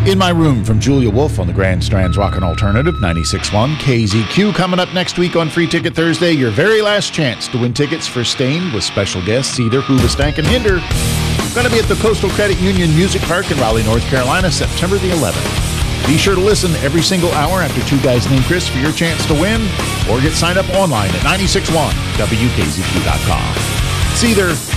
In My Room from Julia Wolf on the Grand Strands Rockin' Alternative 96.1 KZQ. Coming up next week on Free Ticket Thursday, your very last chance to win tickets for Staind with special guests either Hoobastank and Hinder. Going to be at the Coastal Credit Union Music Park in Raleigh, North Carolina, September the 11th. Be sure to listen every single hour after Two Guys Named Chris for your chance to win, or get signed up online at 96.1WKZQ.com. It's either